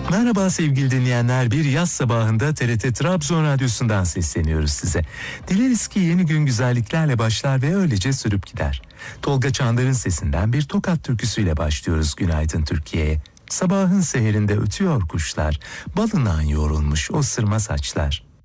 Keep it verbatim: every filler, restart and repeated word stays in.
Merhaba sevgili dinleyenler, bir yaz sabahında T R T Trabzon Radyosu'ndan sesleniyoruz size. Dileriz ki yeni gün güzelliklerle başlar ve öylece sürüp gider. Tolga Çandar'ın sesinden bir Tokat türküsüyle başlıyoruz Günaydın Türkiye'ye. Sabahın seherinde ötüyor kuşlar, balından yoğrulmuş o sırma saçlar.